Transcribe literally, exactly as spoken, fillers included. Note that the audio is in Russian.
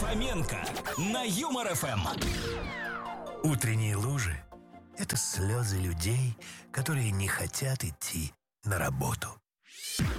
Фоменко на Юмор эф эм. Утренние лужи — это слезы людей, которые не хотят идти на работу.